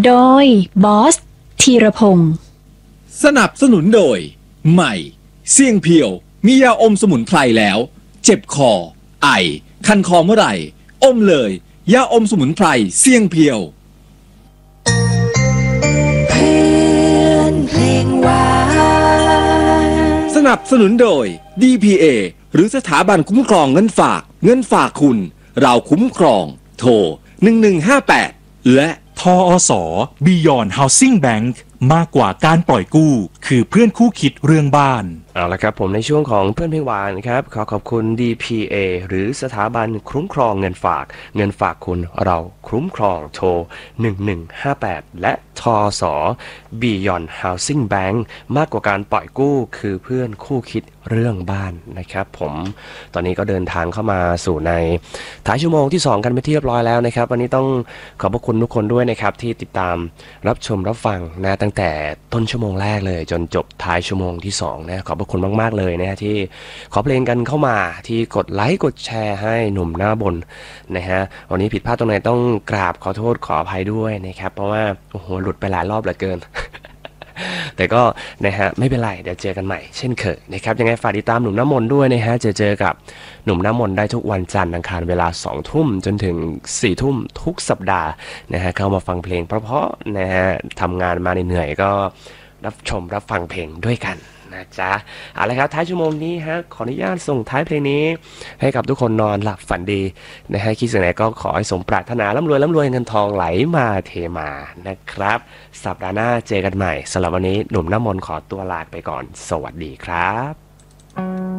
โดยบอสธีรพงศ์สนับสนุนโดยใหม่เสี่ยงเพียวมียาอมสมุนไพรแล้วเจ็บคอไอคันคอเมื่อไหร่อมเลยยาอมสมุนไพรเสี่ยงเพียวสนับสนุนโดย DPA หรือสถาบันคุ้มครองเงินฝากคุณเราคุ้มครองโทร1158และทอส Beyond Housing Bank มากกว่าการปล่อยกู้คือเพื่อนคู่คิดเรื่องบ้านเอาละครับผมในช่วงของเพื่อนเพลงหวานครับขอขอบคุณ DPA หรือสถาบันคุ้มครองเงินฝากคุณเราคุ้มครองโทร1158และทอส Beyond Housing Bank มากกว่าการปล่อยกู้คือเพื่อนคู่คิดเรื่องบ้านนะครับผมตอนนี้ก็เดินทางเข้ามาสู่ในท้ายชั่วโมงที่2กันไปที่เรียบร้อยแล้วนะครับวันนี้ต้องขอบพระคุณทุกคนด้วยนะครับที่ติดตามรับชมรับฟังนะตั้งแต่ต้นชั่วโมงแรกเลยจนจบท้ายชั่วโมงที่2นะขอบพระคุณมากๆเลยนะที่ขอเพลงกันเข้ามาที่กดไลค์กดแชร์ให้หนุ่มหน้าบนนะฮะวันนี้ผิดพลาดตรงไหนต้องกราบขอโทษขออภัยด้วยนะครับเพราะว่าโอ้โหหลุดไปหลายรอบเหลือเกิน แต่ก็นะฮะไม่เป็นไรเดี๋ยวเจอกันใหม่เช่นเคยนะครับยังไงฝากติดตามหนุ่มน้ำมนต์ด้วยนะฮะเจอกับหนุ่มน้ำมนต์ได้ทุกวันจันทร์อังคารเวลา 20:00 นจนถึง 4:00 นทุกสัปดาห์นะฮะเข้ามาฟังเพลงเพราะๆนะฮะทำงานมาเหนื่อยๆก็รับฟังเพลงด้วยกันนะจ๊ะเอาละครับท้ายชั่วโมงนี้ฮะขออนุญาตส่งท้ายเพลงนี้ให้กับทุกคนนอนหลับฝันดีนะฮะคิดสิ่งไหนก็ขอให้สมปรารถนาร่ำรวยเงินทองไหลมาเทมานะครับสัปดาห์หน้าเจอกันใหม่สำหรับวันนี้หนุ่มน้ำมนต์ขอตัวลาไปก่อนสวัสดีครับ